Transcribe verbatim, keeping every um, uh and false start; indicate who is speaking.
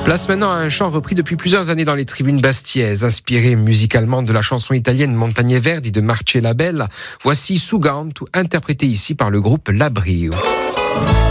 Speaker 1: Place maintenant à un chant repris depuis plusieurs années dans les tribunes bastillaises, inspiré musicalement de la chanson italienne Montagne Verdi de Marcella Bella. Voici Sugantu, interprété ici par le groupe Labrio.